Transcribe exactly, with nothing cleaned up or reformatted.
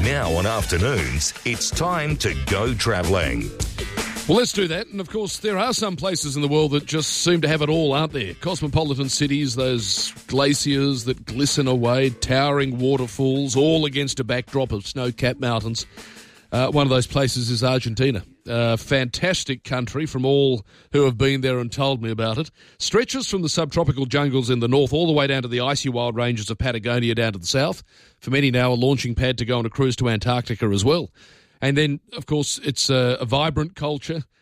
Now on afternoons, it's time to go travelling. Well, let's do that. And, of course, there are some places in the world that just seem to have it all, aren't there? Cosmopolitan cities, those glaciers that glisten away, towering waterfalls, all against a backdrop of snow-capped mountains. Uh, one of those places is Argentina. Uh, fantastic country from all who have been there and told me about it. Stretches from the subtropical jungles in the north all the way down to the icy wild ranges of Patagonia down to the south. For many now, a launching pad to go on a cruise to Antarctica as well. And then, of course, it's a, a vibrant culture,